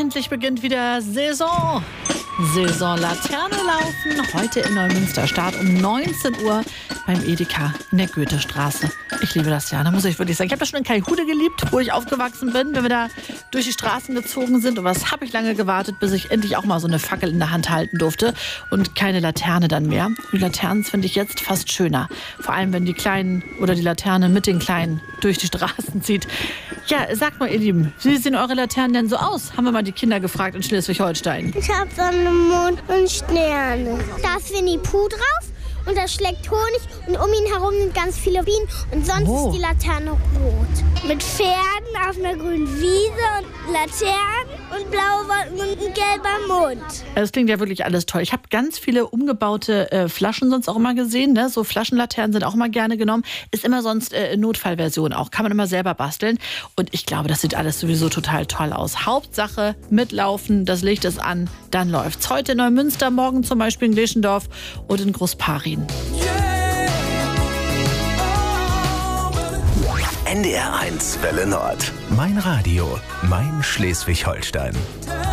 Endlich beginnt wieder Saison. Saisonlaterne laufen. Heute in Neumünster. Start um 19 Uhr beim Edeka in der Goethestraße. Ich liebe das ja, da muss ich wirklich sagen. Ich habe ja schon in Kaihude geliebt, wo ich aufgewachsen bin, wenn wir da durch die Straßen gezogen sind. Und was habe ich lange gewartet, bis ich endlich auch mal so eine Fackel in der Hand halten durfte und keine Laterne dann mehr. Die Laternen finde ich jetzt fast schöner. Vor allem, wenn die Kleinen oder die Laterne mit den Kleinen durch die Straßen zieht. Ja, sagt mal, ihr Lieben, wie sehen eure Laternen denn so aus? Haben wir mal die Kinder gefragt in Schleswig-Holstein. Ich habe Sonne, Mond und Sterne. Da ist Winnie Pooh drauf und da schlägt Honig und um ihn herum sind ganz viele Bienen und sonst ist die Laterne rot. Mit Pferden auf einer grünen Wiese und Laternen und blaue Wolken und ein gelber Mond. Das klingt ja wirklich alles toll. Ich habe ganz viele umgebaute Flaschen sonst auch immer gesehen. Ne? So Flaschenlaternen sind auch immer gerne genommen. Ist immer sonst Notfallversion auch. Kann man immer selber basteln. Und ich glaube, das sieht alles sowieso total toll aus. Hauptsache mitlaufen, das Licht ist an, dann läuft's. Heute in Neumünster, morgen zum Beispiel in Gleschendorf und in Großparin. NDR 1 Welle Nord. Mein Radio, mein Schleswig-Holstein.